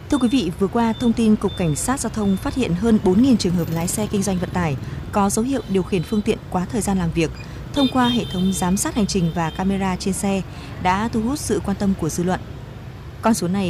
Thưa quý vị, vừa qua, thông tin Cục Cảnh sát Giao thông phát hiện hơn 4.000 trường hợp lái xe kinh doanh vận tải có dấu hiệu điều khiển phương tiện quá thời gian làm việc. Thông qua hệ thống giám sát hành trình và camera trên xe đã thu hút sự quan tâm của dư luận. Con số này